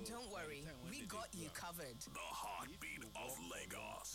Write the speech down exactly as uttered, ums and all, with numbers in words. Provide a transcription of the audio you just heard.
Don't worry, we got you covered. The heartbeat of Lagos.